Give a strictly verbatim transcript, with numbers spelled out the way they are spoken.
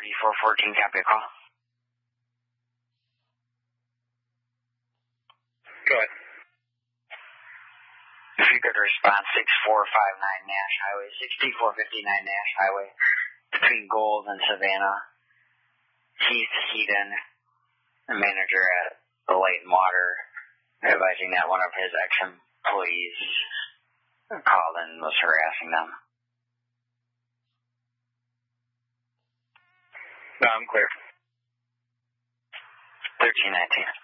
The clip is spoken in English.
thirty-four fourteen, copy a call. Go ahead. If you could respond, six four five nine Nash Highway, sixty-four fifty-nine Nash Highway, between Gold and Savannah. Heath Heaton, the manager at the Light and Water, advising that one of his ex-employees called and was harassing them. No, I'm clear. thirteen nineteen.